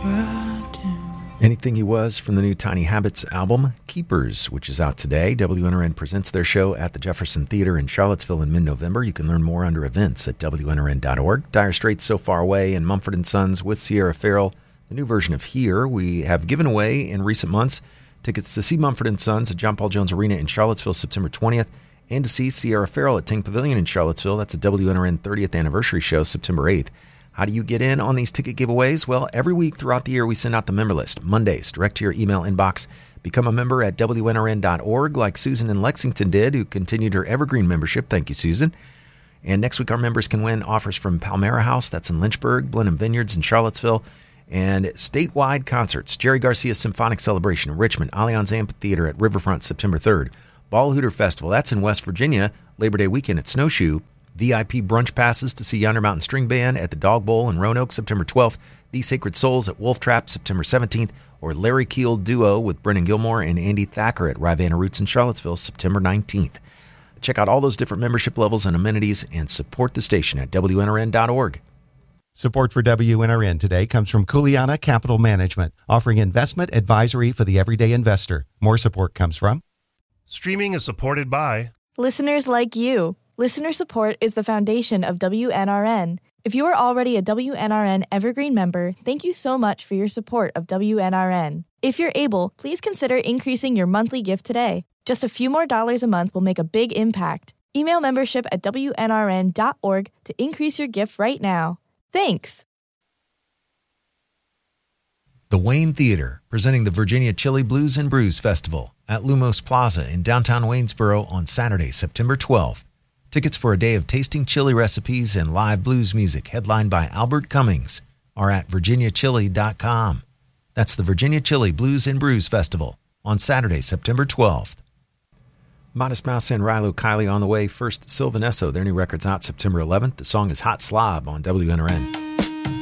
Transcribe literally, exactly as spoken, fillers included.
Anything He Was from the new Tiny Habits album, Keepers, which is out today. W N R N presents their show at the Jefferson Theater in Charlottesville in mid-November. You can learn more under events at W N R N dot org. Dire Straits, So Far Away, and Mumford and Sons with Sierra Farrell, the new version of Here. We have given away in recent months tickets to see Mumford and Sons at John Paul Jones Arena in Charlottesville September twentieth, and to see Sierra Farrell at Ting Pavilion in Charlottesville. That's a W N R N thirtieth anniversary show September eighth. How do you get in on these ticket giveaways? Well, every week throughout the year, we send out the member list. Mondays, direct to your email inbox. Become a member at W N R N dot org, like Susan in Lexington did, who continued her Evergreen membership. Thank you, Susan. And next week, our members can win offers from Palmera House, that's in Lynchburg, Blenheim Vineyards in Charlottesville, and statewide concerts. Jerry Garcia Symphonic Celebration in Richmond, Allianz Amphitheater at Riverfront September third. Ball Hooter Festival, that's in West Virginia, Labor Day weekend at Snowshoe. V I P brunch passes to see Yonder Mountain String Band at the Dog Bowl in Roanoke September twelfth, The Sacred Souls at Wolf Trap September seventeenth, or Larry Keel Duo with Brennan Gilmore and Andy Thacker at Rivanna Roots in Charlottesville September nineteenth. Check out all those different membership levels and amenities and support the station at W N R N dot org. Support for W N R N today comes from Kuleana Capital Management, offering investment advisory for the everyday investor. More support comes from... Streaming is supported by... listeners like you. Listener support is the foundation of W N R N. If you are already a W N R N Evergreen member, thank you so much for your support of W N R N. If you're able, please consider increasing your monthly gift today. Just a few more dollars a month will make a big impact. Email membership at W N R N dot org to increase your gift right now. Thanks. The Wayne Theater, presenting the Virginia Chili Blues and Brews Festival at Lumos Plaza in downtown Waynesboro on Saturday, September twelfth. Tickets for a day of tasting chili recipes and live blues music headlined by Albert Cummings are at virginia chili dot com. That's the Virginia Chili Blues and Brews Festival on Saturday, September twelfth. Modest Mouse and Rilo Kiley on the way. First, Sylvanesso. Their new record's out September eleventh. The song is Hot Slob on W N R N.